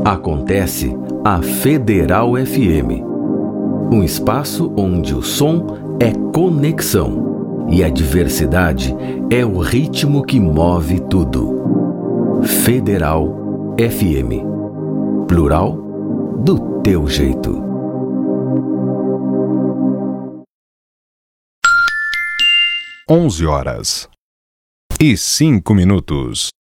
Acontece a Federal FM, um espaço onde o som é conexão e a diversidade é o ritmo que move tudo. Federal FM, plural do teu jeito. 11h05.